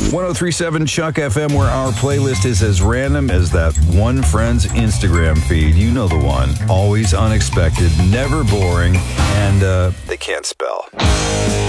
1037 Chuck FM, where our playlist is as random as that one friend's Instagram feed. You know the one. Always unexpected, never boring, and they can't spell.